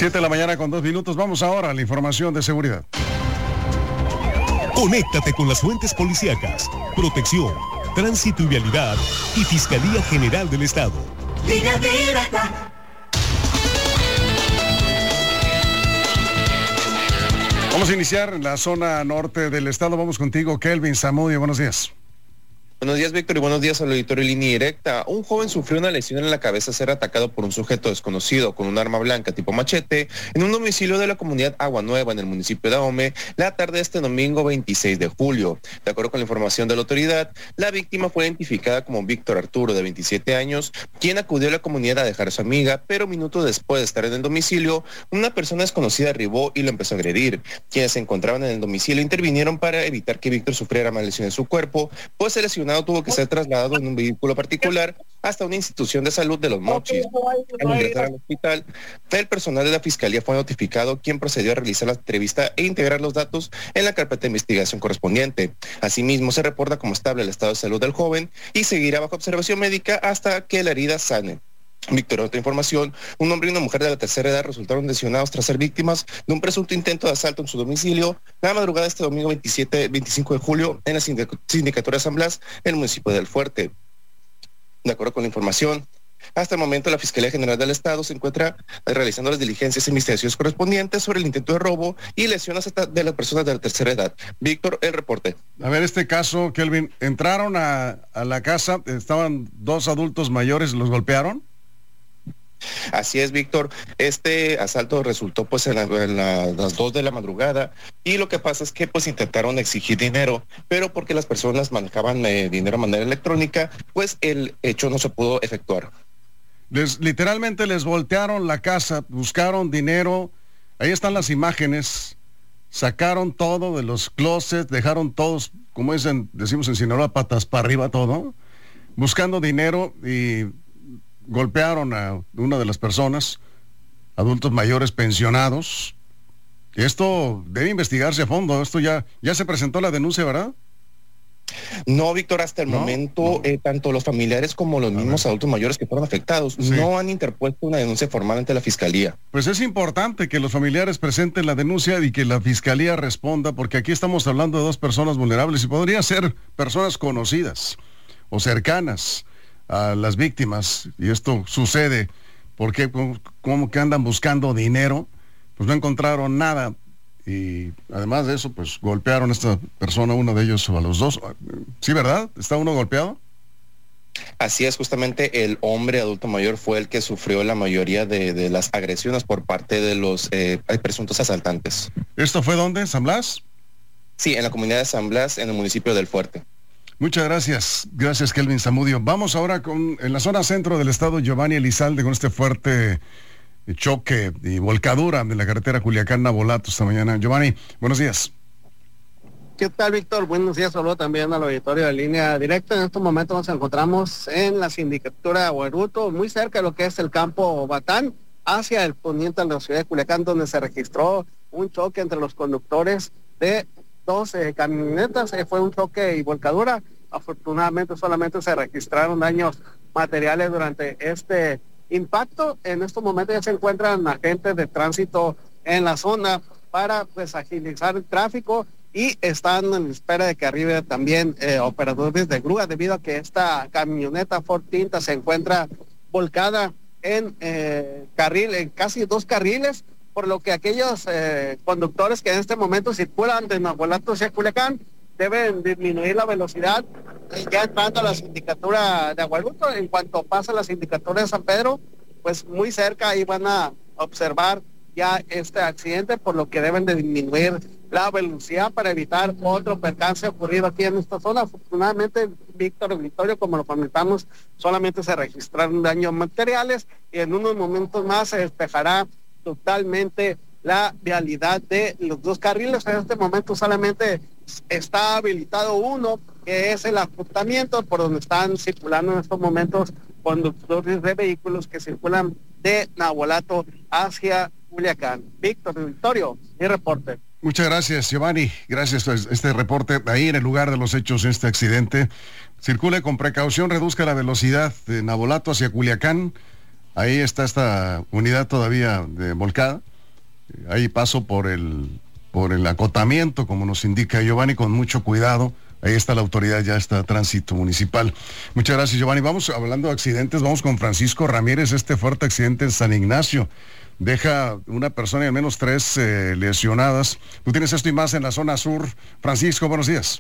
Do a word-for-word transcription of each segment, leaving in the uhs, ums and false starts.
Siete de la mañana con dos minutos. Vamos ahora a la información de seguridad. Conéctate con las fuentes policíacas, protección, tránsito y vialidad y Fiscalía General del Estado. Línea directa. Vamos a iniciar en la zona norte del estado. Vamos contigo, Kelvin Zamudio. Buenos días. Buenos días, Víctor, y buenos días al auditorio Línea Directa. Un joven sufrió una lesión en la cabeza al ser atacado por un sujeto desconocido con un arma blanca tipo machete en un domicilio de la comunidad Agua Nueva en el municipio de Ahome la tarde de este domingo veintiséis de julio. De acuerdo con la información de la autoridad, la víctima fue identificada como Víctor Arturo, de veintisiete años, quien acudió a la comunidad a dejar a su amiga, pero minutos después de estar en el domicilio, una persona desconocida arribó y lo empezó a agredir. Quienes se encontraban en el domicilio intervinieron para evitar que Víctor sufriera más lesiones en su cuerpo, pues el lesionado tuvo que ser trasladado en un vehículo particular hasta una institución de salud de Los Mochis. Al ingresar al hospital, el personal de la Fiscalía fue notificado, quien procedió a realizar la entrevista e integrar los datos en la carpeta de investigación correspondiente. Asimismo, se reporta como estable el estado de salud del joven y seguirá bajo observación médica hasta que la herida sane. Víctor, otra información, un hombre y una mujer de la tercera edad resultaron lesionados tras ser víctimas de un presunto intento de asalto en su domicilio la madrugada de este domingo veintisiete, veinticinco de julio en la sindicatura de San Blas, en el municipio de El Fuerte. De acuerdo con la información, hasta el momento la Fiscalía General del Estado se encuentra realizando las diligencias e investigaciones correspondientes sobre el intento de robo y lesiones de las personas de la tercera edad. Víctor, el reporte. A ver, este caso, Kelvin, entraron a, a la casa, estaban dos adultos mayores, ¿los golpearon? Así es, Víctor. Este asalto resultó pues en, la, en la, las dos de la madrugada y lo que pasa es que pues intentaron exigir dinero, pero porque las personas manejaban eh, dinero de manera electrónica, pues el hecho no se pudo efectuar. Les, literalmente les voltearon la casa, buscaron dinero, ahí están las imágenes, sacaron todo de los closets, dejaron todos, como dicen, decimos en Sinaloa, patas para arriba todo, buscando dinero y golpearon a una de las personas, adultos mayores pensionados. Esto debe investigarse a fondo. Esto ya, ya se presentó la denuncia, ¿verdad? No, Víctor, hasta el no, momento, no. Eh, tanto los familiares como los a mismos ver. adultos mayores que fueron afectados sí. no han interpuesto una denuncia formal ante la Fiscalía. Pues es importante que los familiares presenten la denuncia y que la Fiscalía responda, porque aquí estamos hablando de dos personas vulnerables y podrían ser personas conocidas o cercanas a las víctimas, y esto sucede porque como que andan buscando dinero, pues no encontraron nada, y además de eso, pues golpearon a esta persona, uno de ellos o a los dos. ¿Sí, verdad? ¿Está uno golpeado? Así es, justamente el hombre adulto mayor fue el que sufrió la mayoría de, de las agresiones por parte de los eh, presuntos asaltantes. ¿Esto fue dónde? ¿San Blas? Sí, en la comunidad de San Blas, en el municipio del Fuerte. Muchas gracias, gracias Kelvin Zamudio. Vamos ahora con, en la zona centro del estado, Giovanni Elizalde, con este fuerte choque y volcadura de la carretera Culiacán-Navolato esta mañana. Giovanni, buenos días. ¿Qué tal, Víctor? Buenos días, saludo también al auditorio de Línea Directa. En estos momentos nos encontramos en la sindicatura Hueruto, muy cerca de lo que es el campo Batán, hacia el poniente de la ciudad de Culiacán, donde se registró un choque entre los conductores de dos eh, camionetas. Eh, fue un choque y volcadura. Afortunadamente solamente se registraron daños materiales durante este impacto. En estos momentos ya se encuentran agentes de tránsito en la zona para pues agilizar el tráfico y están en espera de que arribe también eh, operadores de grúa, debido a que esta camioneta Ford Tinta se encuentra volcada en eh, carril, en casi dos carriles, por lo que aquellos eh, conductores que en este momento circulan de Navolato hacia Culiacán deben disminuir la velocidad. Ya entrando a la sindicatura de Agualuto, en cuanto pasa la sindicatura de San Pedro, pues muy cerca ahí van a observar ya este accidente, por lo que deben de disminuir la velocidad para evitar otro percance ocurrido aquí en esta zona. Afortunadamente, Víctor Victorio, como lo comentamos, solamente se registraron daños materiales y en unos momentos más se despejará totalmente la vialidad de los dos carriles. En este momento solamente está habilitado uno, que es el acotamiento por donde están circulando en estos momentos conductores de vehículos que circulan de Navolato hacia Culiacán. Víctor Victorio, mi reporte. Muchas gracias, Giovanni. Gracias por este reporte ahí en el lugar de los hechos, este accidente. Circule con precaución, reduzca la velocidad de Navolato hacia Culiacán. Ahí está esta unidad todavía de volcada. Ahí paso por el, por el acotamiento, como nos indica Giovanni, con mucho cuidado. Ahí está la autoridad, ya está tránsito municipal. Muchas gracias, Giovanni. Vamos, hablando de accidentes, vamos con Francisco Ramírez. Este fuerte accidente en San Ignacio deja una persona y al menos tres eh, lesionadas. Tú tienes esto y más en la zona sur. Francisco, buenos días.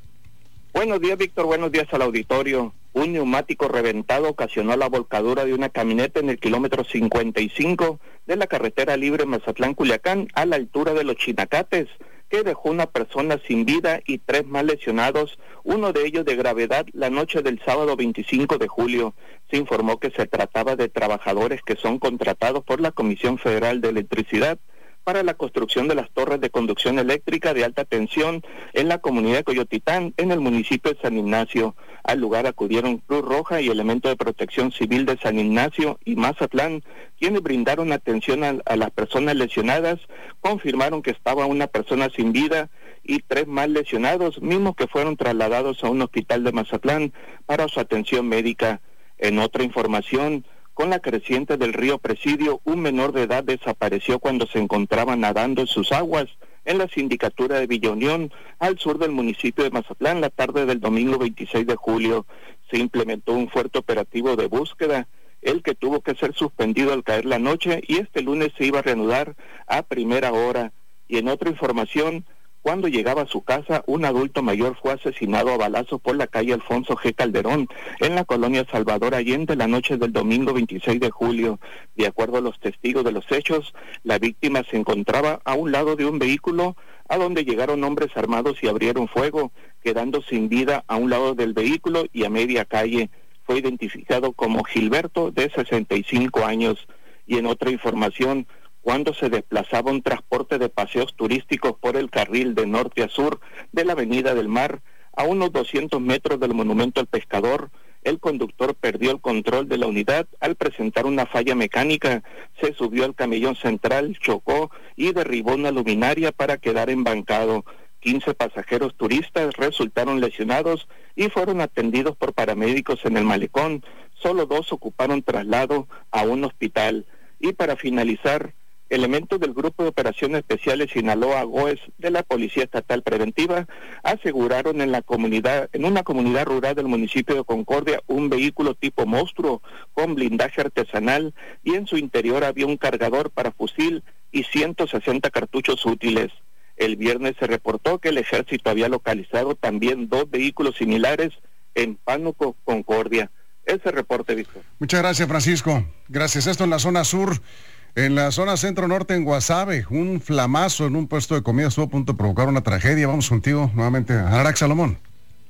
Buenos días, Víctor. Buenos días al auditorio. Un neumático reventado ocasionó la volcadura de una camioneta en el kilómetro cincuenta y cinco de la carretera libre Mazatlán-Culiacán, a la altura de los Chinacates, que dejó una persona sin vida y tres más lesionados, uno de ellos de gravedad, la noche del sábado veinticinco de julio. Se informó que se trataba de trabajadores que son contratados por la Comisión Federal de Electricidad para la construcción de las torres de conducción eléctrica de alta tensión en la comunidad de Coyotitán, en el municipio de San Ignacio. Al lugar acudieron Cruz Roja y elementos de protección civil de San Ignacio y Mazatlán, quienes brindaron atención a, a las personas lesionadas, confirmaron que estaba una persona sin vida y tres más lesionados, mismos que fueron trasladados a un hospital de Mazatlán para su atención médica. En otra información, con la creciente del río Presidio, un menor de edad desapareció cuando se encontraba nadando en sus aguas en la sindicatura de Villa Unión, al sur del municipio de Mazatlán, la tarde del domingo veintiséis de julio. Se implementó un fuerte operativo de búsqueda, el que tuvo que ser suspendido al caer la noche, y este lunes se iba a reanudar a primera hora. Y en otra información, cuando llegaba a su casa, un adulto mayor fue asesinado a balazos por la calle Alfonso G. Calderón, en la colonia Salvador Allende, la noche del domingo veintiséis de julio. De acuerdo a los testigos de los hechos, la víctima se encontraba a un lado de un vehículo a donde llegaron hombres armados y abrieron fuego, quedando sin vida a un lado del vehículo y a media calle. Fue identificado como Gilberto, de sesenta y cinco años. Y en otra información, cuando se desplazaba un transporte de paseos turísticos por el carril de norte a sur de la Avenida del Mar, a unos doscientos metros del Monumento al Pescador, el conductor perdió el control de la unidad al presentar una falla mecánica, se subió al camellón central, chocó y derribó una luminaria para quedar embancado. quince pasajeros turistas resultaron lesionados y fueron atendidos por paramédicos en el malecón. Solo dos ocuparon traslado a un hospital. Y para finalizar, elementos del Grupo de Operaciones Especiales Sinaloa Goes de la Policía Estatal Preventiva aseguraron en la comunidad, en una comunidad rural del municipio de Concordia, un vehículo tipo monstruo con blindaje artesanal, y en su interior había un cargador para fusil y ciento sesenta cartuchos útiles. El viernes se reportó que el ejército había localizado también dos vehículos similares en Pánuco, Concordia. Ese reporte, Víctor. Muchas gracias, Francisco. Gracias. Esto en la zona sur. En la zona centro-norte, en Guasave, un flamazo en un puesto de comida estuvo a punto de provocar una tragedia. Vamos contigo nuevamente a Arax Salomón.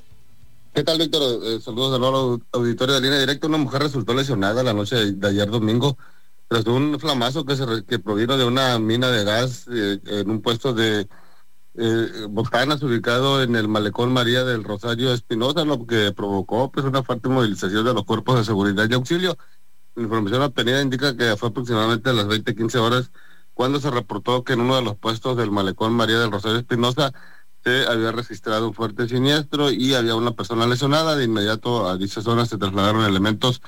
¿Qué tal, Víctor? Eh, saludos de nuevo al auditorio de Línea Directa. Una mujer resultó lesionada la noche de, de ayer domingo tras un flamazo que se re, que provino de una mina de gas eh, en un puesto de eh, botanas ubicado en el Malecón María del Rosario Espinosa, lo que provocó pues una fuerte movilización de los cuerpos de seguridad y auxilio. La información obtenida indica que fue aproximadamente a las veinte quince horas cuando se reportó que en uno de los puestos del Malecón María del Rosario Espinosa se había registrado un fuerte siniestro y había una persona lesionada. De inmediato a dicha zona se trasladaron elementos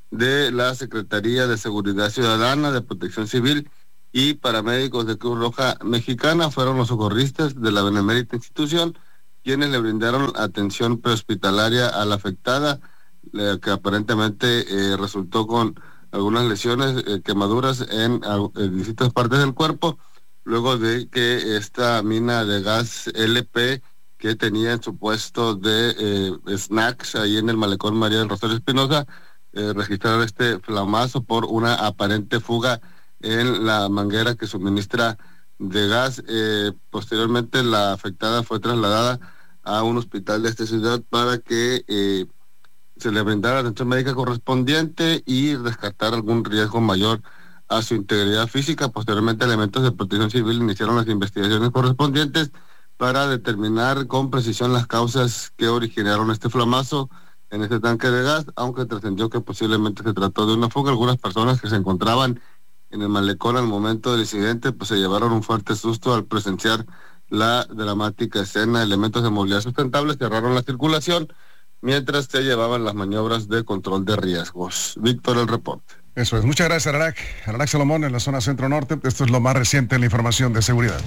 de la Secretaría de Seguridad Ciudadana, de Protección Civil y paramédicos de Cruz Roja Mexicana. Fueron los socorristas de la benemérita institución quienes le brindaron atención prehospitalaria a la afectada, que aparentemente eh, resultó con algunas lesiones, eh, quemaduras en, en distintas partes del cuerpo, luego de que esta mina de gas L P que tenía en su puesto de eh, snacks ahí en el Malecón María del Rosario Espinosa, eh, registraron este flamazo por una aparente fuga en la manguera que suministra de gas. Eh, posteriormente la afectada fue trasladada a un hospital de esta ciudad para que eh, se le brindara la atención médica correspondiente y descartar algún riesgo mayor a su integridad física. Posteriormente, elementos de Protección Civil iniciaron las investigaciones correspondientes para determinar con precisión las causas que originaron este flamazo en este tanque de gas, aunque trascendió que posiblemente se trató de una fuga. Algunas personas que se encontraban en el malecón al momento del incidente pues se llevaron un fuerte susto al presenciar la dramática escena. Elementos de movilidad sustentable cerraron la circulación mientras se llevaban las maniobras de control de riesgos. Víctor, el reporte. Eso es. Muchas gracias, Ararak. Ararak Salomón en la zona centro-norte. Esto es lo más reciente en la información de seguridad.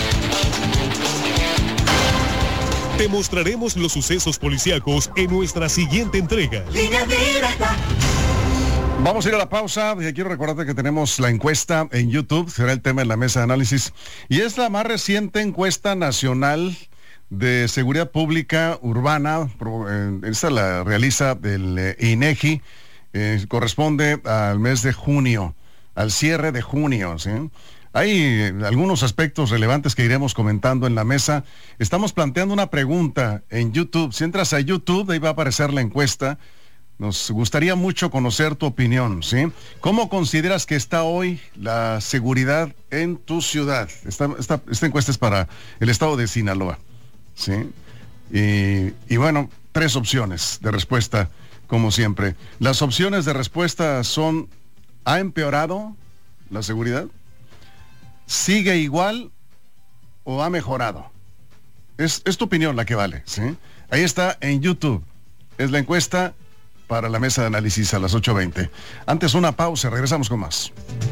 Te mostraremos los sucesos policíacos en nuestra siguiente entrega. Línea Directa. Vamos a ir a la pausa. Quiero recordarte que tenemos la encuesta en YouTube. Será el tema en la mesa de análisis. Y es la más reciente encuesta nacional de seguridad pública urbana. Esta la realiza el INEGI. Eh, corresponde al mes de junio, al cierre de junio, ¿sí? Hay eh, algunos aspectos relevantes que iremos comentando en la mesa. Estamos planteando una pregunta en YouTube. Si entras a YouTube, ahí va a aparecer la encuesta. Nos gustaría mucho conocer tu opinión, ¿sí? ¿Cómo consideras que está hoy la seguridad en tu ciudad? Esta, esta, esta encuesta es para el estado de Sinaloa, ¿sí? Y, y bueno, tres opciones de respuesta, como siempre. Las opciones de respuesta son: ¿ha empeorado la seguridad? ¿Sigue igual o ha mejorado? Es, es tu opinión la que vale, ¿sí? Ahí está en YouTube. Es la encuesta para la mesa de análisis a las ocho veinte. Antes una pausa, regresamos con más.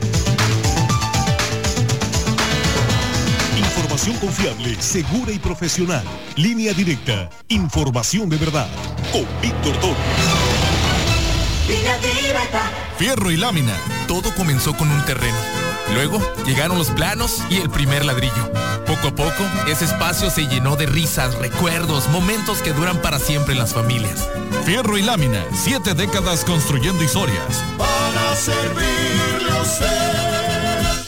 Información confiable, segura y profesional. Línea Directa. Información de verdad. Con Víctor Toro. Línea Directa. Fierro y lámina. Todo comenzó con un terreno. Luego llegaron los planos y el primer ladrillo. Poco a poco, ese espacio se llenó de risas, recuerdos, momentos que duran para siempre en las familias. Fierro y lámina, siete décadas construyendo historias. Para servirle a usted.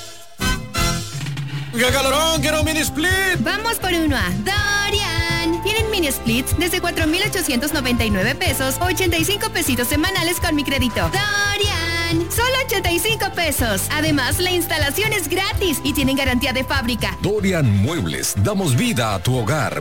¡Gagalorón, quiero un mini split! Vamos por uno a Dorian. Tienen mini splits desde cuatro mil ochocientos noventa y nueve pesos, ochenta y cinco pesitos semanales con mi crédito. Dorian, solo ochenta y cinco pesos. Además, la instalación es gratis y tienen garantía de fábrica. Dorian Muebles, damos vida a tu hogar.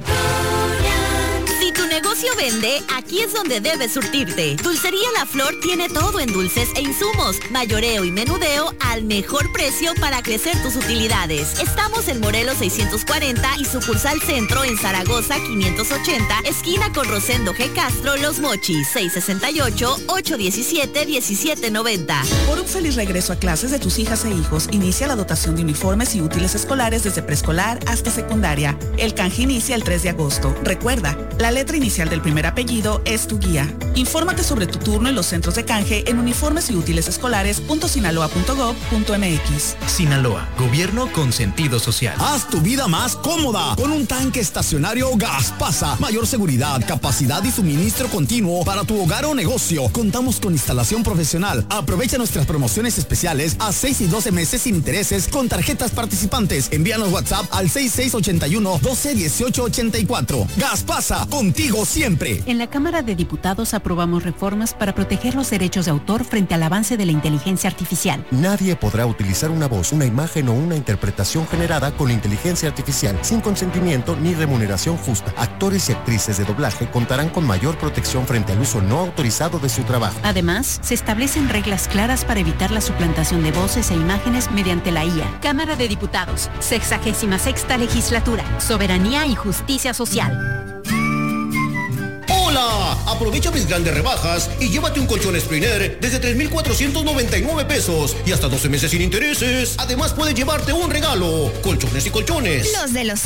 Si tu negocio vende, aquí es donde debes surtirte. Dulcería La Flor tiene todo en dulces e insumos, mayoreo y menudeo al mejor precio para crecer tus utilidades. Estamos en Morelos seiscientos cuarenta y sucursal Centro en Zaragoza quinientos ochenta, esquina con Rosendo G. Castro, Los Mochis, seis sesenta y ocho, ocho diecisiete, diecisiete noventa. Por un feliz regreso a clases de tus hijas e hijos, inicia la dotación de uniformes y útiles escolares desde preescolar hasta secundaria. El canje inicia el tres de agosto. Recuerda, la letra inicial del primer apellido es tu guía. Infórmate sobre tu turno en los centros de canje en uniformes y útiles escolares punto sinaloa punto gob punto mx. Sinaloa, gobierno con sentido social. Haz tu vida más cómoda con un tanque estacionario Gaspasa. Mayor seguridad, capacidad y suministro continuo para tu hogar o negocio. Contamos con instalación profesional. Aprovecha nuestras promociones especiales a seis y doce meses sin intereses con tarjetas participantes. Envíanos WhatsApp al seis seis ocho uno, doce dieciocho ochenta y cuatro. Gaspasa, contigo siempre. En la Cámara de Diputados aprobamos reformas para proteger los derechos de autor frente al avance de la inteligencia artificial. Nadie podrá utilizar una voz, una imagen o una interpretación generada con inteligencia artificial sin consentimiento ni remuneración justa. Actores y actrices de doblaje contarán con mayor protección frente al uso no autorizado de su trabajo. Además, se establecen reglas claras para evitar la suplantación de voces e imágenes mediante la I A. Cámara de Diputados, sexagésima sexta legislatura, soberanía y justicia social. ¡Hola! Aprovecha mis grandes rebajas y llévate un colchón Spriner desde tres mil cuatrocientos noventa y nueve pesos y hasta doce meses sin intereses. Además puedes llevarte un regalo, colchones y colchones. Los de los